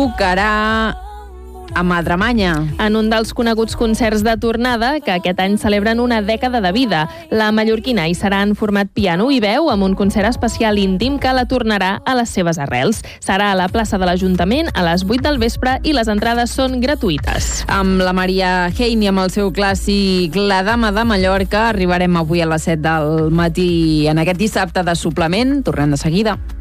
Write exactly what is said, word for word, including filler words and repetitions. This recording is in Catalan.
tocarà a Madremanya. En un dels coneguts concerts de tornada, que aquest any celebren una dècada de vida. La mallorquina hi serà en format piano i veu, amb un concert especial íntim que la tornarà a les seves arrels. Serà a la plaça de l'Ajuntament a les vuit del vespre i les entrades són gratuïtes. Amb la Maria Heine, amb el seu clàssic La Dama de Mallorca, arribarem avui a les set del matí en aquest dissabte de suplement. Tornem de seguida.